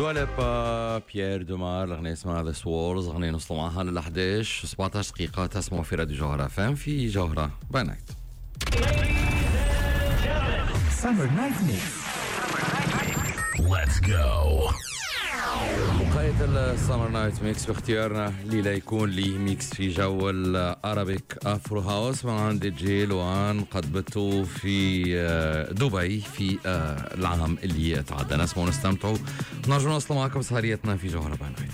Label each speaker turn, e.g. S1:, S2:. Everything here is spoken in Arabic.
S1: ولا با بيير دومار الأغنية اسمها ذا سوورز، أغنية نوصل معها لل 11 17 دقيقة. تسمعوا في راديو جوهرة فام في جوهرة باي نايت.
S2: Summer Night Mix.
S3: Let's go.
S1: بقية السمر نايت ميكس باختيارنا ليلة يكون لي ميكس في جو الأرابيك أفرو هاوس مع دي جي لوان قد بتوا في دبي في العام اللي تعدى. نسمعوا نستمتعوا نرجو نوصل معكم سهريتنا في جوهرة باي نايت.